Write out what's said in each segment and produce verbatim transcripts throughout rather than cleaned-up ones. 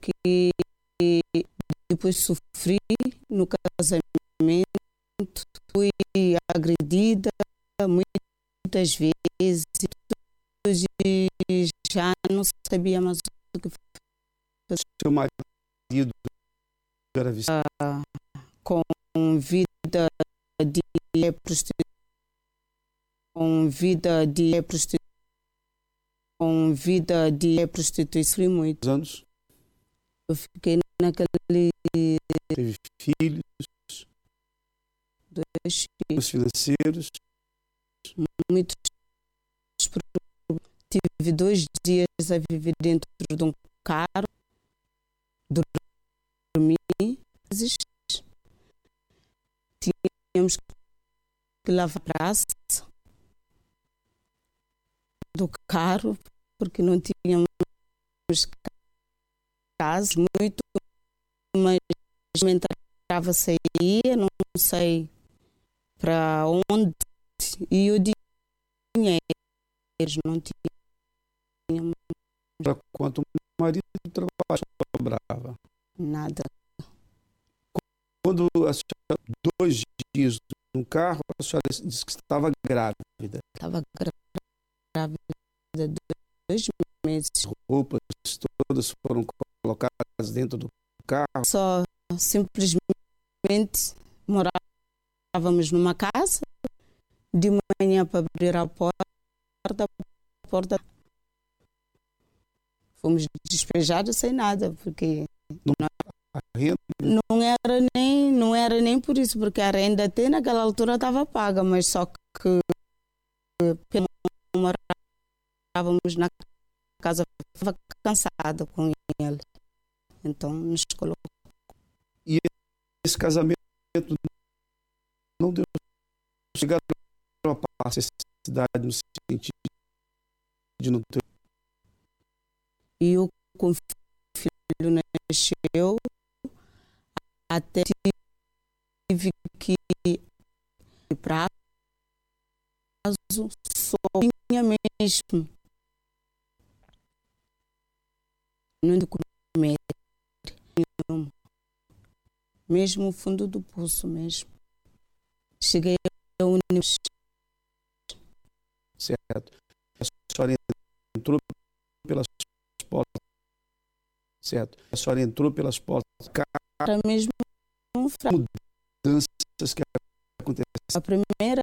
porque depois sofri no casamento, fui agredida muitas vezes e já não sabia mais o que fazer. Seu marido era viciado? Com vida de prostituição, com vida de prostituição, com vida de prostituição, muitos anos. Eu fiquei naquele. Teve filhos? Dois filhos financeiros? Muitos. Tive dois dias a viver dentro de um carro, dormi, tínhamos que lavar a praça do carro porque não tínhamos casa muito, mas me entrava, saía, não sei para onde, e o dinheiro não tinha. Para quanto o marido trabalho sobrava? Nada. Quando a senhora, dois dias no carro, a senhora disse que estava grávida. Estava grávida de dois meses. Roupas todas foram colocadas dentro do carro? Só simplesmente morávamos numa casa, de manhã para abrir a porta, a porta fomos despejados sem nada, porque não, não, era nem, não era nem por isso, porque a renda até naquela altura estava paga, mas só que morávamos na casa, estava cansada com ele, então nos colocou. E esse casamento não deu chegar a paz, necessidade no sentido de não ter. E eu, com o filho nasceu, até tive que ir para prazo sozinha mesmo. Não comer, mesmo o fundo do poço mesmo. Cheguei ao universidade. Certo. A senhora entrou pelas portas. Certo. A senhora entrou pelas portas. Era mesmo um fraco. Mudanças que aconteceram. A primeira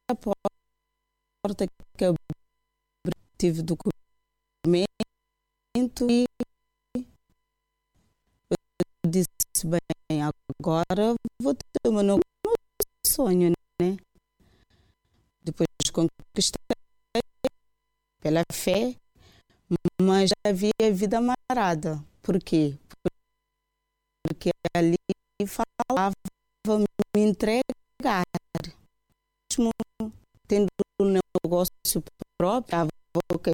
porta que eu tive documento e eu disse bem, agora vou ter o meu sonho, né? Depois conquistei pela fé, mas já havia vida amarrada. Por quê? Porque ali falava me entregar. Mesmo tendo um negócio próprio, ok.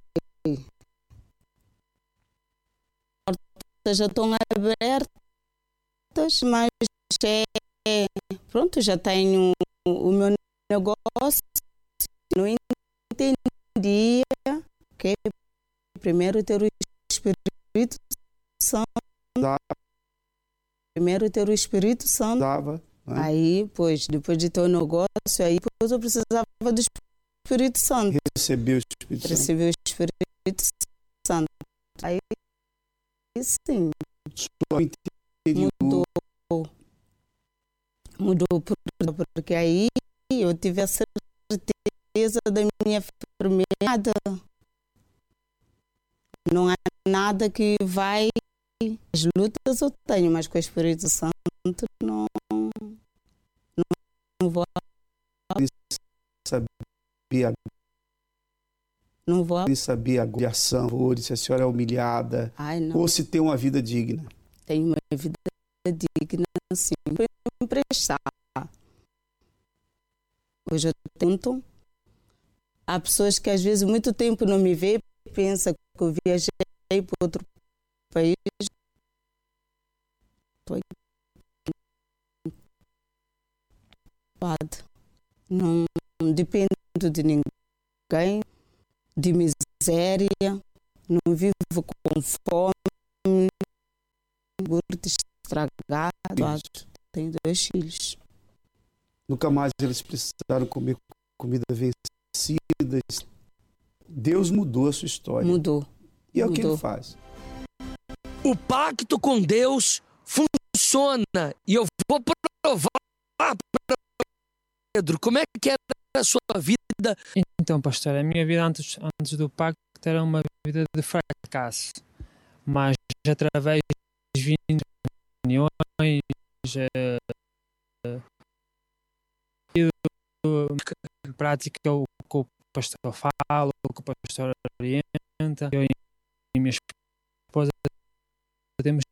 As portas já estão abertas, mas é, pronto, já tenho o meu negócio. Não entendia que primeiro ter o Espírito Santo. Dava. Primeiro ter o Espírito Santo. Dava. Né? Aí, pois, depois de ter o negócio, aí depois eu precisava do Espírito Santo. Recebeu o Espírito Santo. Recebeu o Espírito Santo. Aí, sim. Mudou. Mudou, porque aí eu tive a certeza da minha firmeza. Não há nada que vai. As lutas eu tenho, mas com o Espírito Santo não, não, não vou. Sabia. Não vou. Ele sabia a humilhação, se a senhora é humilhada. Ai, não. Ou se tem uma vida digna. Tem uma vida digna, sim. Foi emprestar. Hoje eu tento. Há pessoas que às vezes muito tempo não me vê, pensa que eu viajei para outro país. Estou não dependo de ninguém, de miséria, não vivo com fome. iogurte estragado. Tenho dois filhos. Nunca mais eles precisaram comer comida vencida. Deus mudou a sua história. Mudou. E é mudou. o que ele faz. O pacto com Deus funciona. E eu vou provar para Pedro. Como é que era a sua vida? Então, pastor, a minha vida antes, antes do pacto era uma vida de fracasso. Mas através de reuniões, eh, em prática o que o pastor fala, o que o pastor orienta, eu e minha esposa temos.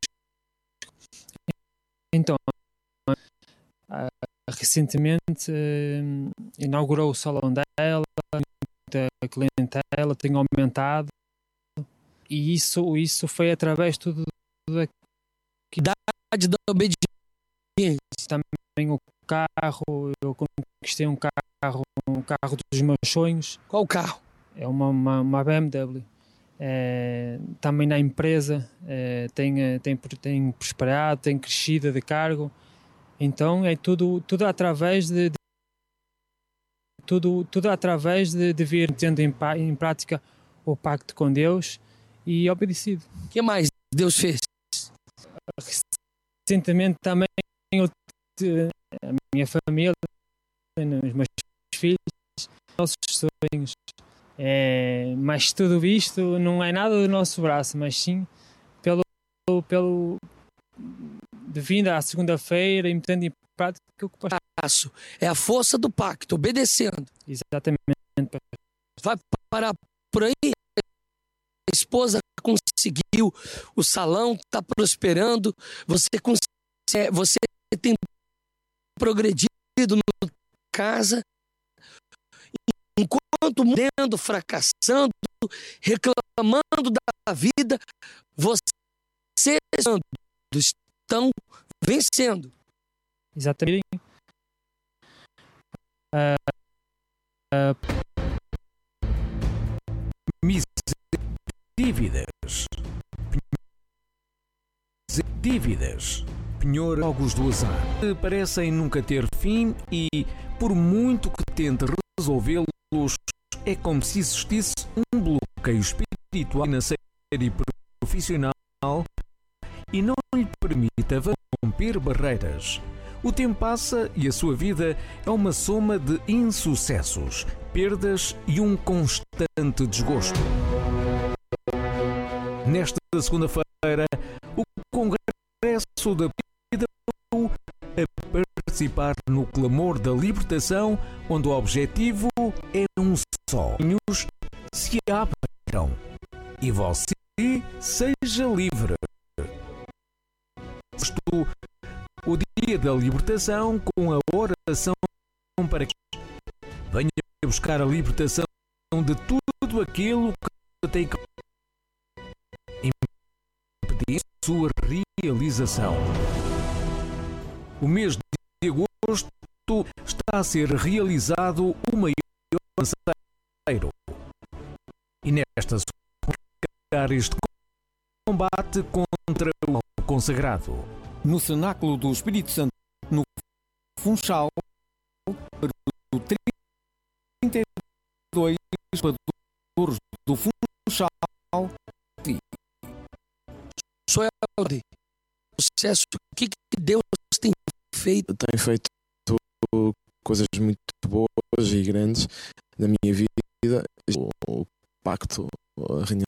Então, uh, recentemente uh, inaugurou o salão dela, muita clientela tem aumentado, e isso, isso foi através de tudo que da obediência. Também o carro, eu conquistei um carro, um carro dos meus sonhos. Qual carro? É uma, uma, uma B M W. É, também na empresa é, tem, tem, tem prosperado, tem crescido de cargo. Então é tudo, tudo através de, de tudo, tudo através de, de vir tendo em, em prática o pacto com Deus e obedecido. O que mais Deus fez? Recentemente também eu, a minha família, os meus filhos, nossos sonhos. É, mas tudo isto não é nada do nosso braço, mas sim pelo, pelo de vinda à segunda-feira e metendo em prática o que o pastor... É a força do pacto, obedecendo. Exatamente. Vai parar por aí. A esposa conseguiu, o salão está prosperando, você, consegue, você tem progredido na casa, enquanto morrendo, fracassando, reclamando da vida, vocês estão vencendo. Exatamente. Uh, uh, Dívidas. Dívidas. Penhor jogos do azar. Parecem nunca ter fim e, por muito que tente resolvê-los, é como se existisse um bloqueio espiritual, financeiro e profissional e não lhe permita romper barreiras. O tempo passa e a sua vida é uma soma de insucessos, perdas e um constante desgosto. Nesta segunda-feira, o Congresso da Vida a participar no clamor da libertação, onde o objetivo é um só. Os se abram e você seja livre. O dia da libertação com a oração para que venha buscar a libertação de tudo aquilo que tem que impedir sua realização. O mês de agosto está a ser realizado o maior lançadeiro. E nesta segunda este combate contra o mal consagrado. No Cenáculo do Espírito Santo, no Funchal, do trinta e dois padores do Funchal. Suelde, o sucesso, o que Deus tem feito? Tem feito coisas muito boas e grandes na minha vida. O pacto, a reunião,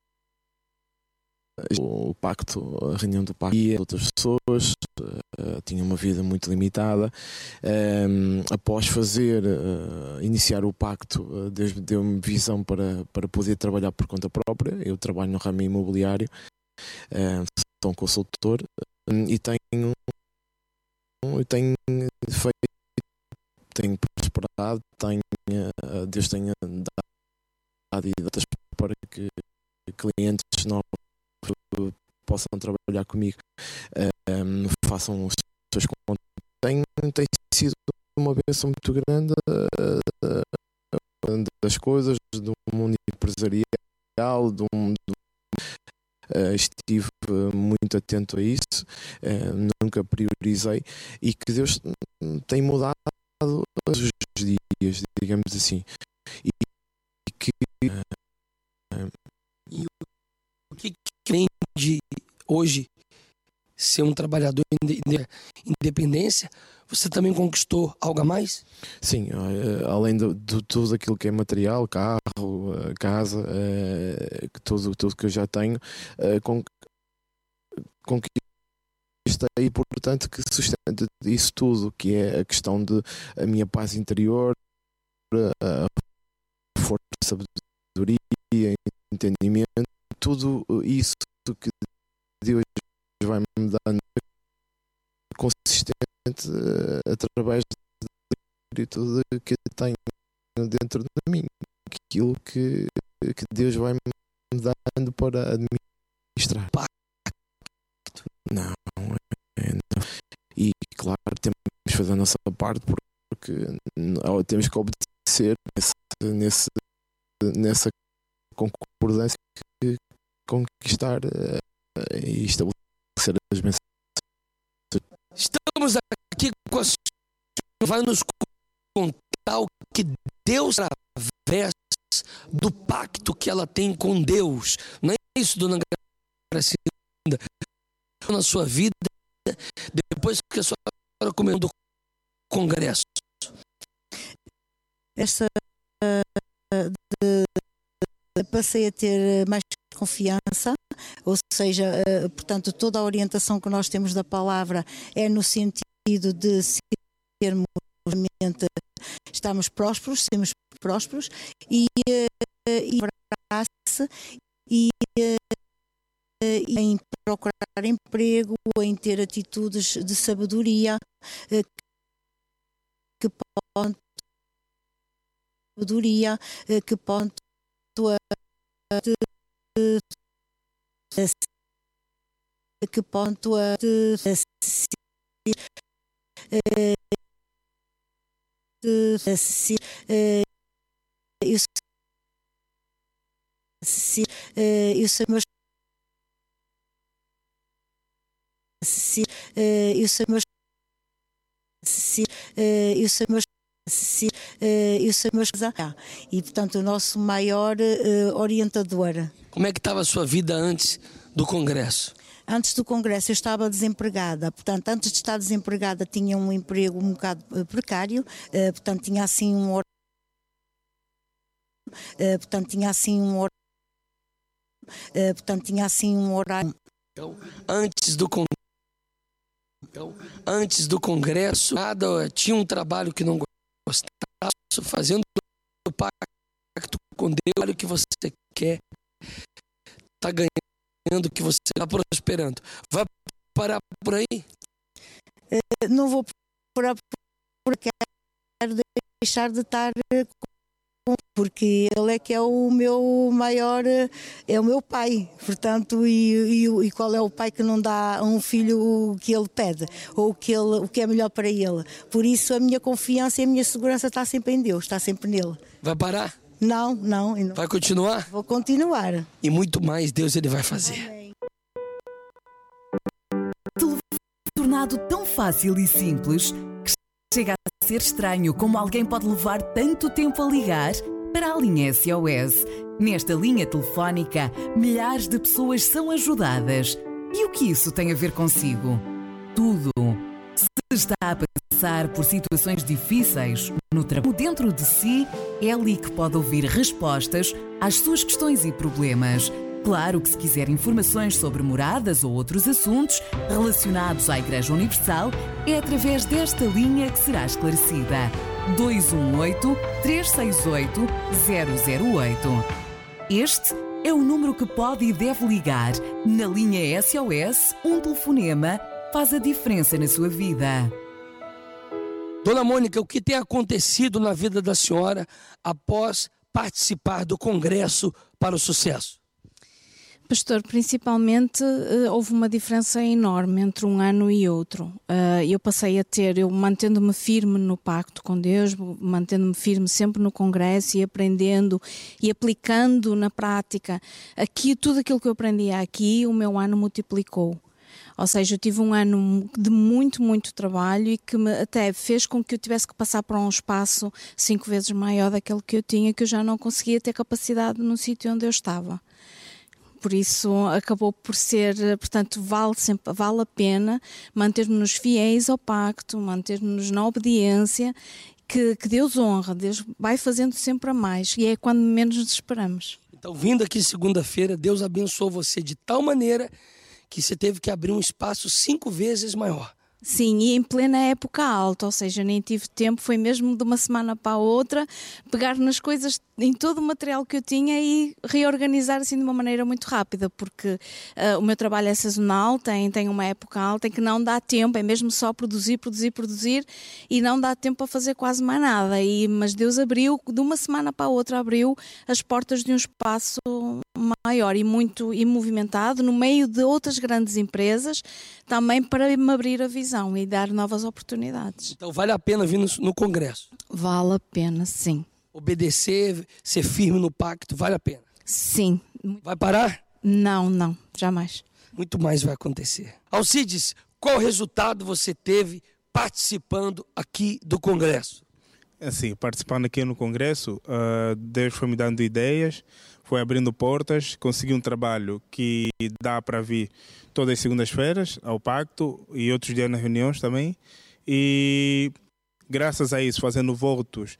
o pacto, a reunião do pacto e outras pessoas. Uh, tinha uma vida muito limitada. Um, após fazer, uh, iniciar o pacto, uh, Deus deu-me visão para, para poder trabalhar por conta própria. Eu trabalho no ramo imobiliário, uh, sou um consultor uh, e tenho, uh, tenho feito, tenho prosperado, tenho, uh, Deus tem dado ideias para que clientes novos possam trabalhar comigo, um, façam os seus contas. Tem, tem sido uma bênção muito grande uh, das coisas, do mundo empresarial, do, do, uh, estive muito atento a isso, uh, nunca priorizei, e que Deus tem mudado todos os dias, digamos assim. E, e que. Uh, e o que vem de hoje ser um trabalhador de independência? Você também conquistou algo a mais? Sim, uh, além de, de tudo aquilo que é material, carro, uh, casa, uh, tudo, tudo que eu já tenho, uh, con conquistei, portanto, que sustenta isso tudo, que é a questão de a minha paz interior, a força, sabedoria, entendimento, tudo isso que Deus vai me dando consistente através de tudo que tenho dentro de mim, aquilo que, que Deus vai me dando para administrar. Não, é, não. E claro, temos que fazer a nossa parte, porque temos que obedecer nesse, nesse, nessa concordância que conquistar e estabelecer as mensagens. Estamos aqui com a senhora, vai nos contar o que Deus, através do pacto que ela tem com Deus. Não é isso, dona Gracinda? Na sua vida, depois que a senhora começou do congresso. Esta uh, de, de, passei a ter mais confiança, ou seja, uh, portanto, toda a orientação que nós temos da palavra é no sentido de sermos, estamos prósperos, sermos prósperos e, uh, e, e, uh, e em procurar emprego, em ter atitudes de sabedoria uh, que podem sabedoria uh, que podem de, de, de, que ponto a de, de, de, eu eu sei meus eu sei meus eu sei meus Se, uh, eu sei meus e portanto o nosso maior uh, orientador. Como é que estava a sua vida antes do congresso? Antes do congresso eu estava desempregada, portanto antes de estar desempregada tinha um emprego um bocado uh, precário, uh, portanto tinha assim um horário, uh, portanto tinha assim um horário, uh, portanto tinha assim um horário. Então, antes do congresso, então, antes do congresso, nada, tinha um trabalho que não gostava, fazendo o pacto com Deus, olha o que você quer, está ganhando, que você está prosperando. Vai parar por aí? Uh, não vou parar por aí, quero deixar de estar com, porque ele é que é o meu maior, é o meu pai, portanto, e, e, e qual é o pai que não dá a um filho o que ele pede, ou o que, ele, o que é melhor para ele. Por isso a minha confiança e a minha segurança está sempre em Deus, está sempre nele. Vai parar? Não, não. não. Vai continuar? Vou continuar. E muito mais Deus ele vai fazer. Amém. Tornado tão fácil e simples que chega a ser estranho como alguém pode levar tanto tempo a ligar para a linha S O S. Nesta linha telefónica, milhares de pessoas são ajudadas. E o que isso tem a ver consigo? Tudo. Se está a passar por situações difíceis no trabalho, dentro de si, é ali que pode ouvir respostas às suas questões e problemas. Claro que se quiser informações sobre moradas ou outros assuntos relacionados à Igreja Universal, é através desta linha que será esclarecida. dois um oito, três seis oito, zero zero oito. Este é o número que pode e deve ligar. Na linha S O S, um telefonema faz a diferença na sua vida. Dona Mônica, o que tem acontecido na vida da senhora após participar do Congresso para o Sucesso? Pastor, principalmente uh, houve uma diferença enorme entre um ano e outro. Uh, eu passei a ter, eu mantendo-me firme no pacto com Deus, mantendo-me firme sempre no congresso e aprendendo e aplicando na prática aqui, tudo aquilo que eu aprendia aqui, o meu ano multiplicou. Ou seja, eu tive um ano de muito, muito trabalho e que me até fez com que eu tivesse que passar para um espaço cinco vezes maior daquele que eu tinha, que eu já não conseguia ter capacidade no sítio onde eu estava. Por isso acabou por ser, portanto, vale, sempre, vale a pena manter-nos fiéis ao pacto, manter-nos na obediência, que, que Deus honra, Deus vai fazendo sempre a mais e é quando menos nos esperamos. Então, vindo aqui segunda-feira, Deus abençoou você de tal maneira que você teve que abrir um espaço cinco vezes maior. Sim, e em plena época alta, ou seja, nem tive tempo, foi mesmo de uma semana para a outra, pegar nas coisas, em todo o material que eu tinha e reorganizar assim de uma maneira muito rápida, porque uh, o meu trabalho é sazonal, tem, tem uma época alta em que não dá tempo, é mesmo só produzir, produzir, produzir e não dá tempo para fazer quase mais nada. E, mas Deus abriu, de uma semana para a outra, abriu as portas de um espaço maior e muito e movimentado, no meio de outras grandes empresas, também para me abrir a visão e dar novas oportunidades. Então vale a pena vir no, no congresso? Vale a pena, sim. Obedecer, ser firme no pacto, vale a pena? Sim. Vai parar? Não, não, jamais. Muito mais vai acontecer. Alcides, qual resultado você teve participando aqui do congresso? Assim, participando aqui no congresso, uh, Deus foi me dando ideias, foi abrindo portas, consegui um trabalho que dá para vir todas as segundas-feiras ao pacto e outros dias nas reuniões também. E graças a isso, fazendo votos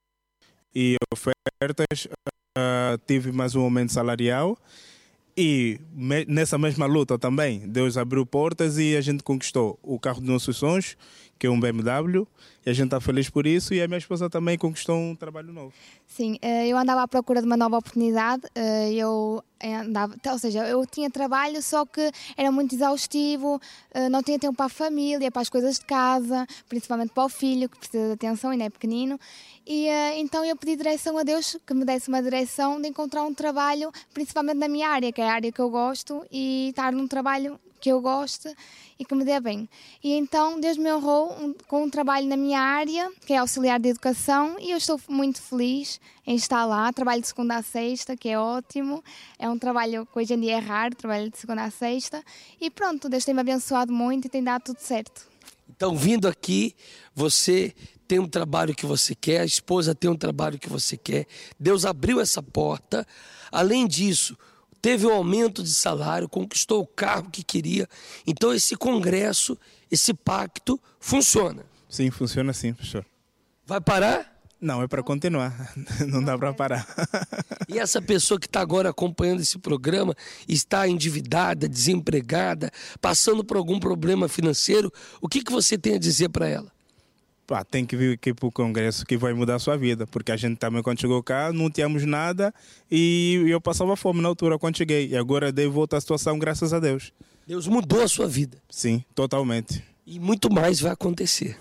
e ofertas, uh, tive mais um aumento salarial. E me, nessa mesma luta também, Deus abriu portas e a gente conquistou o carro dos nossos sonhos, que é um B M W, e a gente está feliz por isso, e a minha esposa também conquistou um trabalho novo. Sim, eu andava à procura de uma nova oportunidade, eu andava, ou seja, eu tinha trabalho, só que era muito exaustivo, não tinha tempo para a família, para as coisas de casa, principalmente para o filho, que precisa de atenção, ainda é pequenino, e então eu pedi direção a Deus, que me desse uma direção de encontrar um trabalho, principalmente na minha área, que é a área que eu gosto, e estar num trabalho que eu gosto e que me dê bem. E então Deus me honrou um, com um trabalho na minha área, que é auxiliar de educação, e eu estou muito feliz em estar lá. Trabalho de segunda a sexta, que é ótimo. É um trabalho que hoje em dia é raro, trabalho de segunda a sexta. E pronto, Deus tem me abençoado muito e tem dado tudo certo. Então, vindo aqui, você tem um trabalho que você quer, a esposa tem um trabalho que você quer. Deus abriu essa porta. Além disso, teve um aumento de salário, conquistou o carro que queria. Então esse congresso, esse pacto funciona. Sim, funciona sim, pastor. Vai parar? Não, é para continuar. Não dá para parar. E essa pessoa que está agora acompanhando esse programa, está endividada, desempregada, passando por algum problema financeiro, o que, que você tem a dizer para ela? Pá, tem que vir aqui para o congresso que vai mudar a sua vida, porque a gente também, quando chegou cá, não tínhamos nada e eu passava fome na altura quando cheguei. E agora dei volta à situação, graças a Deus. Deus mudou a sua vida. Sim, totalmente. E muito mais vai acontecer.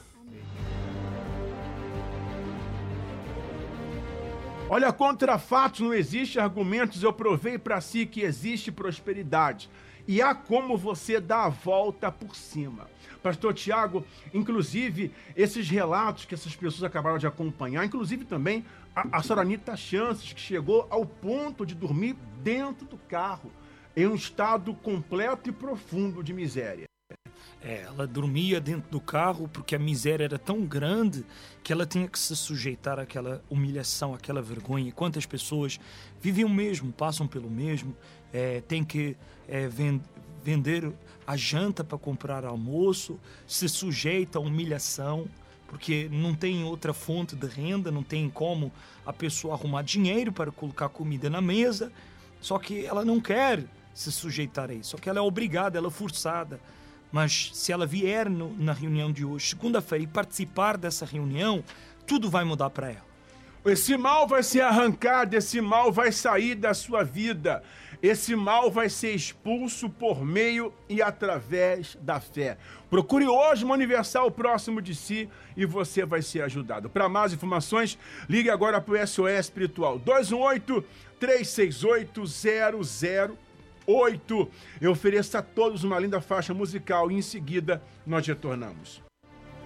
Olha, contra fatos não existe argumentos, eu provei para si que existe prosperidade. E há como você dar a volta por cima. Pastor Tiago, inclusive, esses relatos que essas pessoas acabaram de acompanhar, inclusive também a, a senhora Anita Chances, que chegou ao ponto de dormir dentro do carro, em um estado completo e profundo de miséria. É, ela dormia dentro do carro porque a miséria era tão grande que ela tinha que se sujeitar àquela humilhação, àquela vergonha. E quantas pessoas vivem o mesmo, passam pelo mesmo, é, tem que é, vend- vender a janta para comprar almoço, se sujeita à humilhação, porque não tem outra fonte de renda, não tem como a pessoa arrumar dinheiro para colocar comida na mesa, só que ela não quer se sujeitar a isso, só que ela é obrigada, ela é forçada. Mas se ela vier no, na reunião de hoje, segunda-feira, e participar dessa reunião, tudo vai mudar para ela. Esse mal vai ser arrancado, esse mal vai sair da sua vida. Esse mal vai ser expulso por meio e através da fé. Procure hoje uma Universal próximo de si e você vai ser ajudado. Para mais informações, ligue agora para o S O S Espiritual dois um oito, três seis oito, zero zero oito. Eu ofereço a todos uma linda faixa musical e em seguida nós retornamos.